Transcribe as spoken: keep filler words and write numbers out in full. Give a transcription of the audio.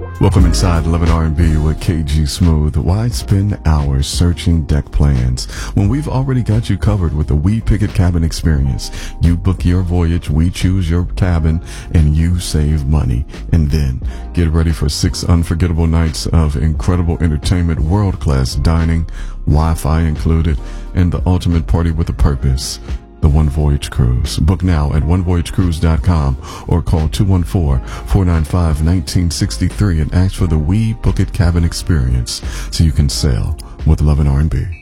Welcome inside Love and R and B with K G Smooth. Why spend hours searching deck plans when we've already got you covered with the We Pick It Cabin experience? You book your voyage, we choose your cabin, and you save money. And then get ready for six unforgettable nights of incredible entertainment, world-class dining, Wi-Fi included, and the ultimate party with a purpose. The One Voyage Cruise. Book now at one voyage cruise dot com or call two one four, four nine five, one nine six three and ask for the We Book It Cabin experience so you can sail with Love and R and B.